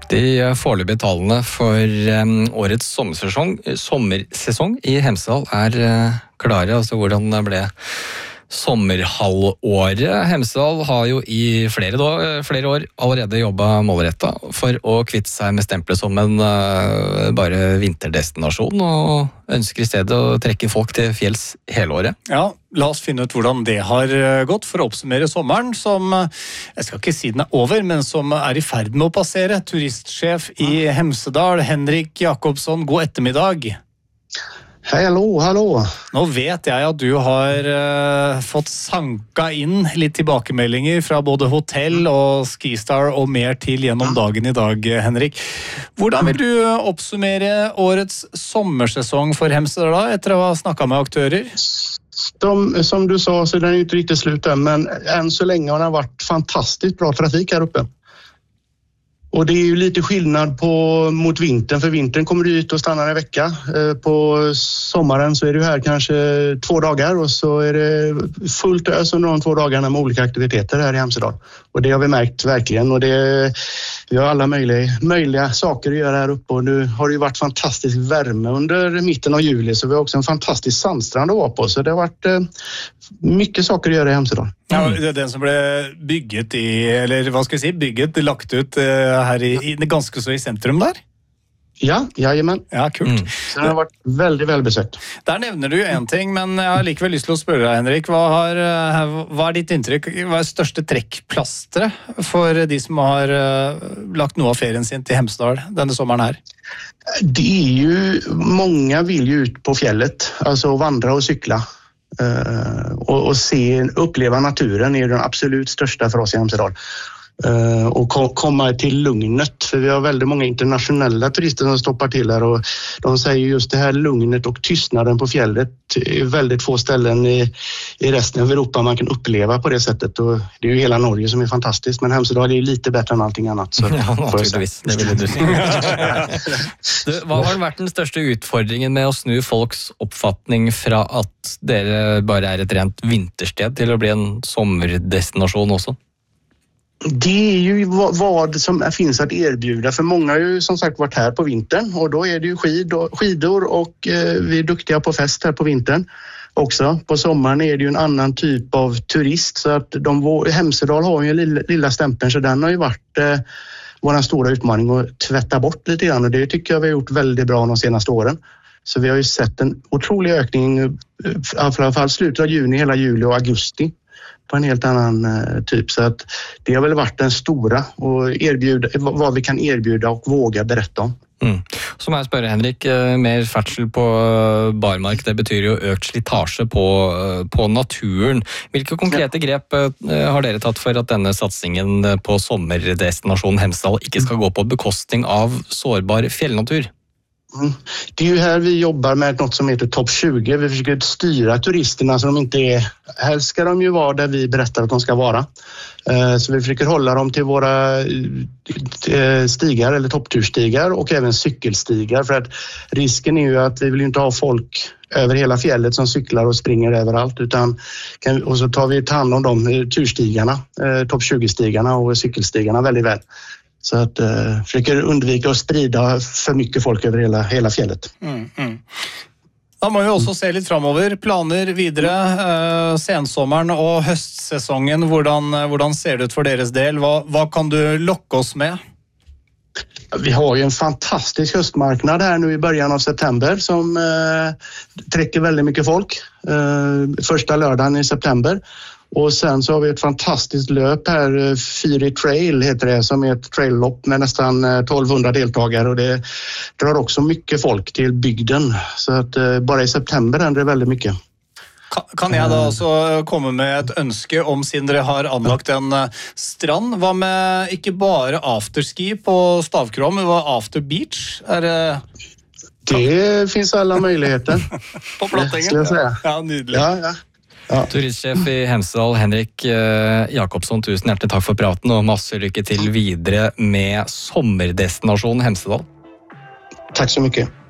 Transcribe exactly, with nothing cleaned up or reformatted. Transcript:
De foreløpige tallene for årets sommersesong, sommersesong i Hemsedal er klare, altså hvordan det ble sommerhalvåret. Hemsedal har jo i flere, da, flere år allerede jobbet målrettet for å kvitte seg med stempelet som en uh, bare vinterdestinasjon, og ønsker i stedet å trekke folk til fjells hele året. Ja, la oss finne ut hvordan det har gått for å oppsummere sommeren, som, jeg skal ikke si den er over, men som er i ferd med å passere. Turistsjef i Hemsedal, Henrik Jakobsson, god ettermiddag. Hei, hallo, hallo. Nå vet jeg at du har uh, fått sanka inn litt tilbakemeldinger fra både hotell og Skistar og mer til gjennom dagen i dag, Henrik. Hvordan vil du oppsummere årets sommersesong for Hemsedal da, etter å ha snakket med aktører? Som, som du sa, så den er jo ikke riktig slutt än, men än så länge har det vært fantastiskt bra trafik her uppe. Och det är ju lite skillnad på, mot vintern, för vintern kommer du ut och stannar en vecka. På sommaren så är du här kanske två dagar och så är det fullt ös under de två dagarna med olika aktiviteter här i Hemsedal. Och det har vi märkt verkligen, och det, vi har alla möjliga, möjliga saker att göra här uppe, och nu har det ju varit fantastisk värme under mitten av juli, så vi har också en fantastisk sandstrand att vara på, så det har varit eh, mycket saker att göra i Hemsedal. Ja, det er den som ble bygget i, eller hva skal jeg si, bygget, lagt ut uh, her i, i, ganske så i sentrum der? Ja, jajamän. Ja, kult. Mm. Så det har vært veldig velbesøkt. Der nevner du en ting, men jeg har likevel lyst til å spørre deg, Henrik, hva, har, hva er ditt inntrykk, hva er største trekkplastret for de som har uh, lagt noe av ferien sin til Hemsedal denne sommeren her? Det er jo, mange vil jo ut på fjellet, altså vandre og sykle. Uh, och, och se, uppleva naturen är den absolut största för oss i Hemsedal. Uh, och ko- komma till lugnet, för vi har väldigt många internationella turister som stoppar till här, och de säger just det här lugnet och tystnaden på fjället är väldigt få ställen i, i resten av Europa man kan uppleva på det sättet, och det är ju hela Norge som är fantastiskt, men Hemsedal är ju lite bättre än allting annat. Så ja, naturligvis, det ville du si. Du, hva har vært den største utfordringen med å snu folks oppfatning fra at dere bare er et rent vintersted til å bli en sommerdestinasjon också? Det är ju vad som finns att erbjuda, för många har ju som sagt varit här på vintern, och då är det ju skid och, skidor och eh, vi är duktiga på fest här på vintern också. På sommaren är det ju en annan typ av turist, så att de, Hemsedal har ju en lilla, lilla stämpeln, så den har ju varit eh, vår stora utmaning att tvätta bort lite grann, och det tycker jag vi har gjort väldigt bra de senaste åren. Så vi har ju sett en otrolig ökning, i alla fall slutet av juni, hela juli och augusti, på en helt annan uh, typ, så att det har väl varit den stora, och erbjuda, vad vi kan erbjuda och våga berätta om. Mm. Så må jeg spørre, Henrik, mer ferdsel på barmark, det betyr jo økt slitasje på, på naturen. Hvilke konkrete grep har dere tatt for at denne satsingen på sommerdestinasjonen Hemsedal ikke skal gå på bekostning av sårbar fjellnatur? Mm. Det är ju här vi jobbar med något som heter topp tjugo. Vi försöker styra turisterna så de inte är... Här ska de ju vara där vi berättar att de ska vara. Så vi försöker hålla dem till våra stigar eller toppturstigar och även cykelstigar. För att risken är ju att vi vill inte ha folk över hela fjället som cyklar och springer överallt. Utan, och så tar vi ta hand om de turstigarna, topp tjugo-stigarna och cykelstigarna väldigt väl. Så att uh, försöker undvika att sprida för mycket folk över hela, hela fjället. Mm, mm. Da må vi også se litt fremover. Planer videre, uh, sensommeren og høstsesongen. Hvordan, hvordan ser det ut for deres del? Hva, hva kan du lokke oss med? Vi har ju en fantastisk höstmarknad här nu i början av september som uh, träcker väldigt mycket folk. Uh, första lördagen i september. Och sen så har vi ett fantastiskt löp här, Fyri Trail heter det, som är ett traillopp med nästan tolvhundra deltagare, och det drar också mycket folk till bygden. Så att bara i september händer det väldigt mycket. Kan jeg da også komme med et ønske om, siden dere har anlagt en strand, hva med ikke bare afterski på Stavkrom, men after beach? Er det... Det finns alla möjligheter. På Plattängen? Ja, nydelig. Ja, ja. Ja. Turistsjef i Hemsedal, Henrik Jakobsson, tusen hjertelig takk for praten, og masse lykke til videre med sommerdestinasjonen Hemsedal. Tack så mycket.